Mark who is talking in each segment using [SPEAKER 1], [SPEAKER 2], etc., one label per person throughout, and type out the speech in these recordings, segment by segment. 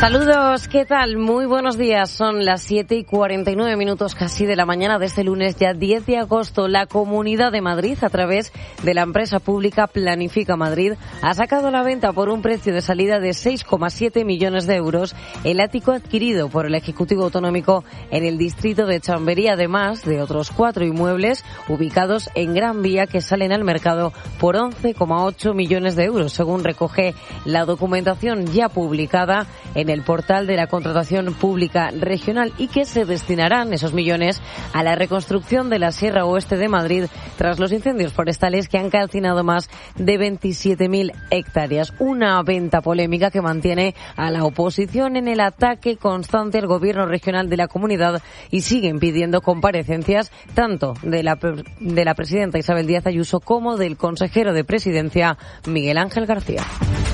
[SPEAKER 1] Saludos, ¿qué tal? Muy buenos días. Son las 7:49 casi de la mañana de este lunes, ya 10 de agosto. La Comunidad de Madrid, a través de la empresa pública Planifica Madrid, ha sacado a la venta por un precio de salida de 6,7 millones de euros el ático adquirido por el Ejecutivo Autonómico en el distrito de Chamberí, además de otros 4 inmuebles ubicados en Gran Vía que salen al mercado por 11,8 millones de euros, según recoge la documentación ya publicada en el portal de la Contratación Pública Regional, y que se destinarán esos millones a la reconstrucción de la Sierra Oeste de Madrid tras los incendios forestales que han calcinado más de 27.000 hectáreas. Una venta polémica que mantiene a la oposición en el ataque constante al gobierno regional de la comunidad, y siguen pidiendo comparecencias tanto de la presidenta Isabel Díaz Ayuso como del consejero de Presidencia Miguel Ángel García.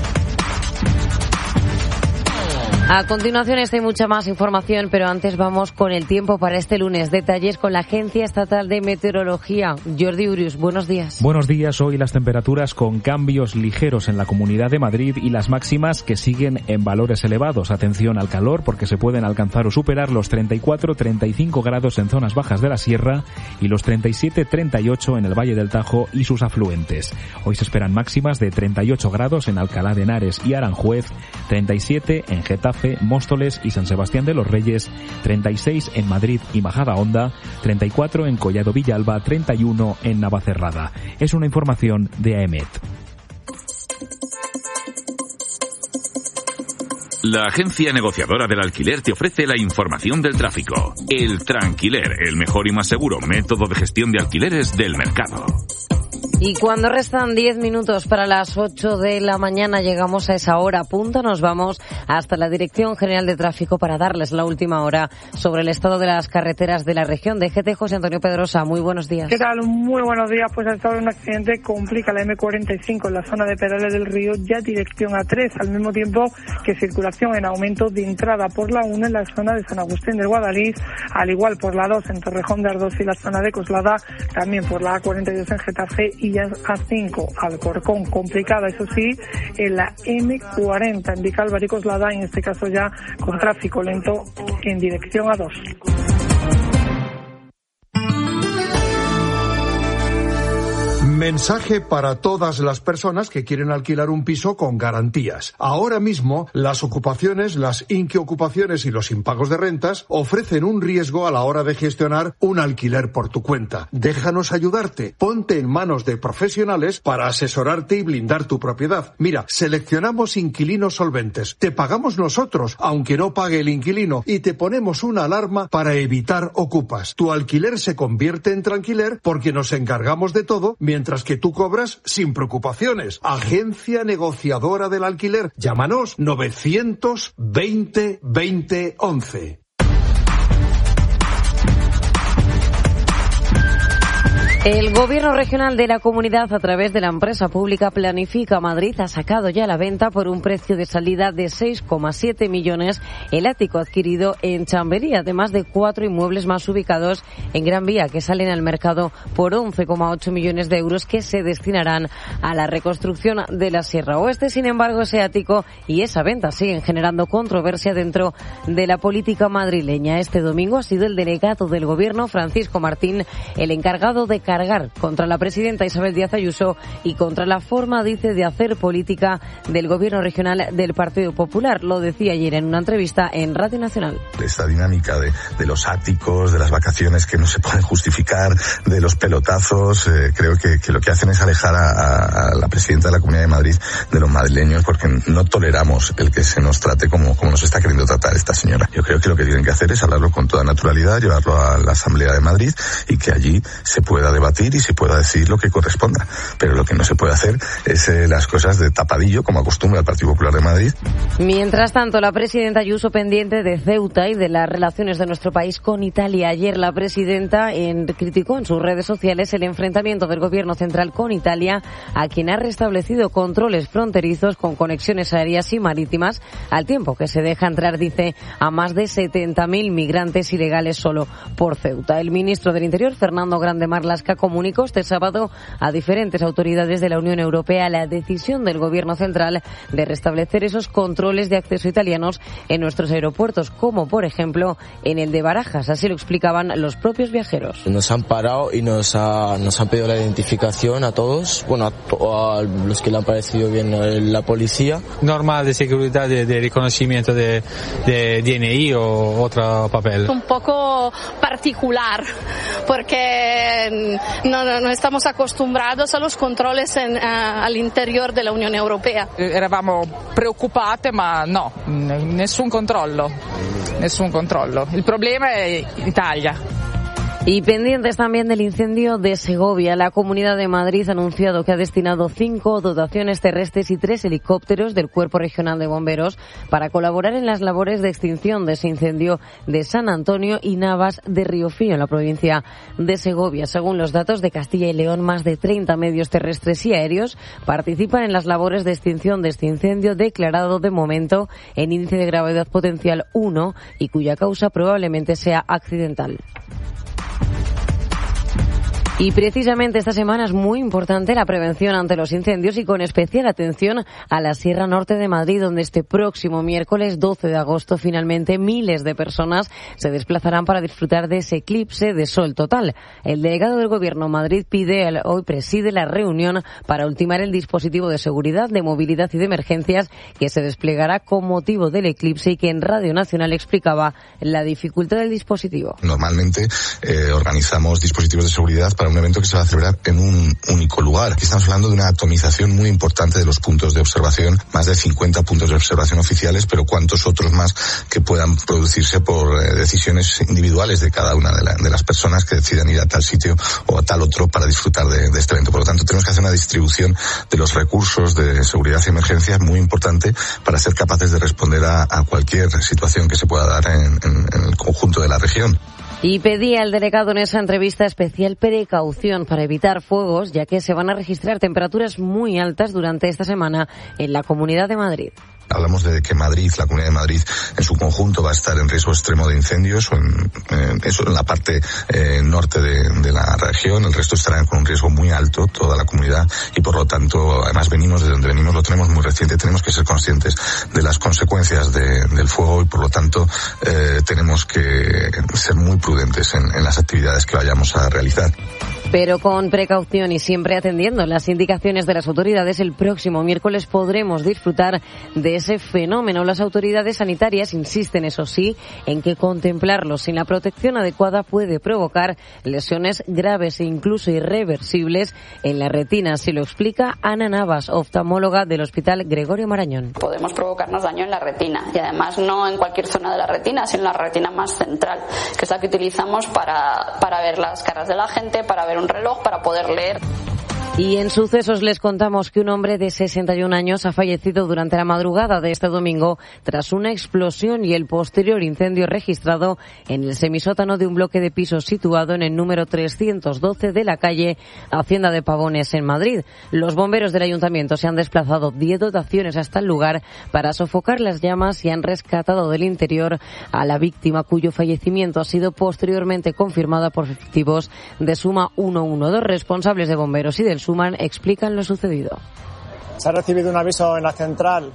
[SPEAKER 1] A continuación esta y mucha más información, pero antes vamos con el tiempo para este lunes. Detalles con la Agencia Estatal de Meteorología. Jordi Urius, buenos días.
[SPEAKER 2] Buenos días. Hoy las temperaturas con cambios ligeros en la Comunidad de Madrid y las máximas que siguen en valores elevados. Atención al calor, porque se pueden alcanzar o superar los 34-35 grados en zonas bajas de la Sierra y los 37-38 en el Valle del Tajo y sus afluentes. Hoy se esperan máximas de 38 grados en Alcalá de Henares y Aranjuez, 37 en Getafe, Móstoles y San Sebastián de los Reyes, 36 en Madrid y Majadahonda, 34 en Collado Villalba, 31 en Navacerrada. Es una información de AEMET.
[SPEAKER 3] La agencia negociadora del alquiler te ofrece la información del tráfico. El Tranquiler, el mejor y más seguro método de gestión de alquileres del mercado.
[SPEAKER 1] Y cuando restan 10 minutos para las 8 de la mañana, llegamos a esa hora punta, nos vamos hasta la Dirección General de Tráfico para darles la última hora sobre el estado de las carreteras de la región. DGT, José Antonio Pedrosa, muy buenos días.
[SPEAKER 4] ¿Qué tal? Muy buenos días. Pues ha estado un accidente, complica la M45 en la zona de Perales del Río, ya dirección A3, al mismo tiempo que circulación en aumento de entrada por la 1 en la zona de San Agustín del Guadalís, al igual por la 2 en Torrejón de Ardoz y la zona de Coslada, también por la A42 en Getafe y ya A5 Alcorcón, complicada eso sí en la M40 en Vicálvaro y Coslada, en este caso ya con tráfico lento en dirección A2.
[SPEAKER 5] Mensaje para todas las personas que quieren alquilar un piso con garantías. Ahora mismo, las ocupaciones, las inquiocupaciones y los impagos de rentas ofrecen un riesgo a la hora de gestionar un alquiler por tu cuenta. Déjanos ayudarte. Ponte en manos de profesionales para asesorarte y blindar tu propiedad. Mira, seleccionamos inquilinos solventes. Te pagamos nosotros, aunque no pague el inquilino, y te ponemos una alarma para evitar ocupas. Tu alquiler se convierte en tranquiler porque nos encargamos de todo, mientras que tú cobras sin preocupaciones. Agencia negociadora del alquiler. Llámanos 920 20 11.
[SPEAKER 1] El Gobierno regional de la comunidad, a través de la empresa pública Planifica Madrid, ha sacado ya a la venta por un precio de salida de 6,7 millones el ático adquirido en Chamberí, además de 4 inmuebles más ubicados en Gran Vía que salen al mercado por 11,8 millones de euros que se destinarán a la reconstrucción de la Sierra Oeste. Sin embargo, ese ático y esa venta siguen generando controversia dentro de la política madrileña. Este domingo ha sido el delegado del Gobierno, Francisco Martín, el encargado de cargar contra la presidenta Isabel Díaz Ayuso y contra la forma, dice, de hacer política del Gobierno regional del Partido Popular. Lo decía ayer en una entrevista en Radio Nacional.
[SPEAKER 6] Esta dinámica de los áticos, de las vacaciones que no se pueden justificar, de los pelotazos, creo que lo que hacen es alejar a la presidenta de la Comunidad de Madrid de los madrileños, porque no toleramos el que se nos trate como nos está queriendo tratar esta señora. Yo creo que lo que tienen que hacer es hablarlo con toda naturalidad, llevarlo a la Asamblea de Madrid y que allí se pueda debatir y se pueda decir lo que corresponda. Pero lo que no se puede hacer es las cosas de tapadillo, como acostumbra el Partido Popular de Madrid.
[SPEAKER 1] Mientras tanto, la presidenta Ayuso pendiente de Ceuta y de las relaciones de nuestro país con Italia. Ayer la presidenta criticó en sus redes sociales el enfrentamiento del Gobierno central con Italia, a quien ha restablecido controles fronterizos con conexiones aéreas y marítimas, al tiempo que se deja entrar, dice, a más de 70.000 migrantes ilegales solo por Ceuta. El ministro del Interior, Fernando Grande Marlaska, Pesca comunicó este sábado a diferentes autoridades de la Unión Europea la decisión del Gobierno central de restablecer esos controles de acceso italianos en nuestros aeropuertos, como por ejemplo en el de Barajas. Así lo explicaban los propios viajeros.
[SPEAKER 7] Nos han parado y nos han pedido la identificación a todos, a los que le han parecido bien la policía.
[SPEAKER 8] Normal de seguridad, de reconocimiento de DNI o otro papel.
[SPEAKER 9] Un poco particular porque no estamos acostumbrados a los controles al interior de la Unión Europea.
[SPEAKER 10] Eravamo preoccupate, ma no, nessun controllo. Il problema è Italia.
[SPEAKER 1] Y pendientes también del incendio de Segovia, la Comunidad de Madrid ha anunciado que ha destinado 5 dotaciones terrestres y 3 helicópteros del Cuerpo Regional de Bomberos para colaborar en las labores de extinción de ese incendio de San Antonio y Navas de Riofrío, en la provincia de Segovia. Según los datos de Castilla y León, más de 30 medios terrestres y aéreos participan en las labores de extinción de este incendio, declarado de momento en índice de gravedad potencial 1 y cuya causa probablemente sea accidental. Y precisamente esta semana es muy importante la prevención ante los incendios y con especial atención a la Sierra Norte de Madrid, donde este próximo miércoles 12 de agosto finalmente miles de personas se desplazarán para disfrutar de ese eclipse de sol total. El delegado del Gobierno en Madrid hoy preside la reunión para ultimar el dispositivo de seguridad, de movilidad y de emergencias que se desplegará con motivo del eclipse y que en Radio Nacional explicaba la dificultad del dispositivo.
[SPEAKER 6] Normalmente organizamos dispositivos de seguridad para un evento que se va a celebrar en un único lugar. Aquí estamos hablando de una atomización muy importante de los puntos de observación, más de 50 puntos de observación oficiales, pero cuántos otros más que puedan producirse por decisiones individuales de cada una de las personas que decidan ir a tal sitio o a tal otro para disfrutar de este evento. Por lo tanto, tenemos que hacer una distribución de los recursos de seguridad y emergencias muy importante para ser capaces de responder a cualquier situación que se pueda dar en el conjunto de la región.
[SPEAKER 1] Y pedía el delegado en esa entrevista especial precaución para evitar fuegos, ya que se van a registrar temperaturas muy altas durante esta semana en la Comunidad de Madrid.
[SPEAKER 6] Hablamos de que Madrid, la Comunidad de Madrid, en su conjunto va a estar en riesgo extremo de incendios, eso en la parte norte de la región. El resto estarán con un riesgo muy alto, toda la comunidad, y por lo tanto, además venimos de donde venimos, lo tenemos muy reciente, tenemos que ser conscientes de las consecuencias del fuego y por lo tanto tenemos que ser muy prudentes en las actividades que vayamos a realizar.
[SPEAKER 1] Pero con precaución y siempre atendiendo las indicaciones de las autoridades, el próximo miércoles podremos disfrutar de ese fenómeno. Las autoridades sanitarias insisten, eso sí, en que contemplarlo sin la protección adecuada puede provocar lesiones graves e incluso irreversibles en la retina. Así lo explica Ana Navas, oftalmóloga del Hospital Gregorio Marañón.
[SPEAKER 11] Podemos provocarnos daño en la retina y además no en cualquier zona de la retina, sino en la retina más central, que es la que utilizamos para ver las caras de la gente, para ver un reloj, para poder leer.
[SPEAKER 1] Y en sucesos les contamos que un hombre de 61 años ha fallecido durante la madrugada de este domingo tras una explosión y el posterior incendio registrado en el semisótano de un bloque de pisos situado en el número 312 de la calle Hacienda de Pavones en Madrid. Los bomberos del ayuntamiento se han desplazado 10 dotaciones hasta el lugar para sofocar las llamas y han rescatado del interior a la víctima, cuyo fallecimiento ha sido posteriormente confirmada por efectivos de Suma 112. Responsables de bomberos y del Suman explican lo sucedido.
[SPEAKER 12] Se ha recibido un aviso en la central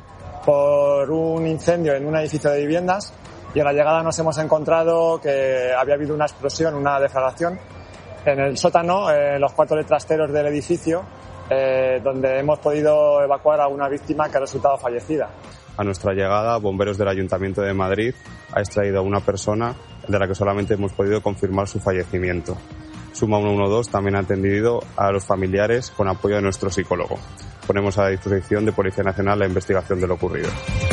[SPEAKER 12] por un incendio en un edificio de viviendas y a la llegada nos hemos encontrado que había habido una explosión, una deflagración en el sótano, en los cuartos de trasteros del edificio, donde hemos podido evacuar a una víctima que ha resultado fallecida.
[SPEAKER 13] A nuestra llegada, bomberos del Ayuntamiento de Madrid ha extraído a una persona de la que solamente hemos podido confirmar su fallecimiento. Suma 112 también ha atendido a los familiares con apoyo de nuestro psicólogo. Ponemos a disposición de Policía Nacional la investigación de lo ocurrido.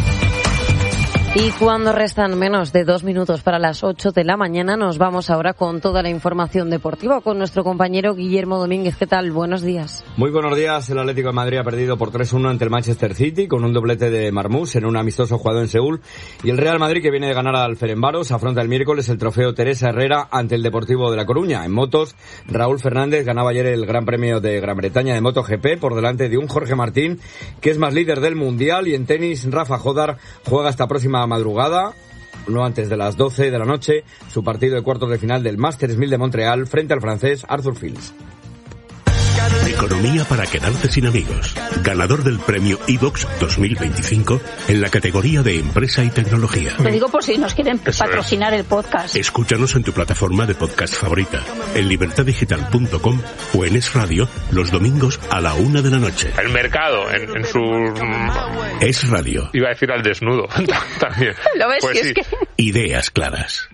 [SPEAKER 1] Y cuando restan menos de 2 minutos para las 8 de la mañana, nos vamos ahora con toda la información deportiva con nuestro compañero Guillermo Domínguez. ¿Qué tal? Buenos días.
[SPEAKER 14] Muy buenos días. El Atlético de Madrid ha perdido por 3-1 ante el Manchester City con un doblete de Marmús en un amistoso jugado en Seúl. Y el Real Madrid, que viene de ganar al Ferencváros, afronta el miércoles el trofeo Teresa Herrera ante el Deportivo de La Coruña. En motos, Raúl Fernández ganaba ayer el Gran Premio de Gran Bretaña de MotoGP por delante de un Jorge Martín, que es más líder del Mundial. Y en tenis, Rafa Jodar juega esta próxima madrugada no antes de las 12 de la noche, su partido de cuartos de final del Masters 1000 de Montreal frente al francés Arthur Fils.
[SPEAKER 15] Economía para quedarte sin amigos. Ganador del premio iVoox 2025 en la categoría de empresa y tecnología.
[SPEAKER 16] Lo digo por si nos quieren patrocinar el podcast.
[SPEAKER 15] Escúchanos en tu plataforma de podcast favorita, en libertadigital.com o en Es Radio los domingos a la 1 de la noche.
[SPEAKER 17] El mercado en su...
[SPEAKER 15] Es Radio.
[SPEAKER 17] Iba a decir al desnudo también.
[SPEAKER 16] ¿Lo ves?
[SPEAKER 17] Pues
[SPEAKER 16] sí. Es que...
[SPEAKER 15] Ideas claras.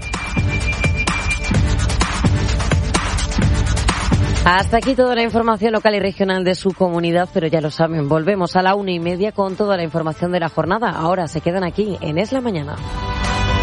[SPEAKER 1] Hasta aquí toda la información local y regional de su comunidad, pero ya lo saben, volvemos a la 1:30 con toda la información de la jornada. Ahora se quedan aquí en Es la Mañana.